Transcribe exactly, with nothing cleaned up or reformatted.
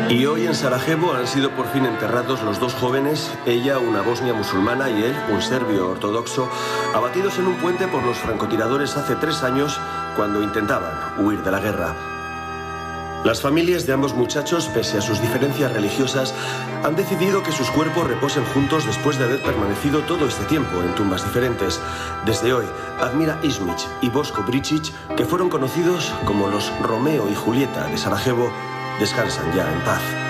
Y hoy en Sarajevo han sido por fin enterrados los dos jóvenes, ella una bosnia musulmana y él un serbio ortodoxo, abatidos en un puente por los francotiradores hace tres años cuando intentaban huir de la guerra. Las familias de ambos muchachos, pese a sus diferencias religiosas, han decidido que sus cuerpos reposen juntos después de haber permanecido todo este tiempo en tumbas diferentes. Desde hoy, Admira Ismic y Boško Bričić, que fueron conocidos como los Romeo y Julieta de Sarajevo, descansan ya en paz.